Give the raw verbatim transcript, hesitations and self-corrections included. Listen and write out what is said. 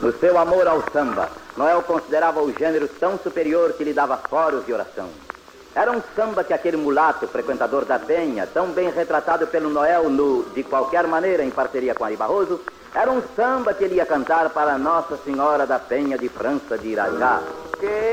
No seu amor ao samba, Noel considerava o gênero tão superior que lhe dava foros de oração. Era um samba que aquele mulato, frequentador da Penha, tão bem retratado pelo Noel no De Qualquer Maneira, em parceria com Ari Barroso, era um samba que ele ia cantar para Nossa Senhora da Penha de França de Irajá. Que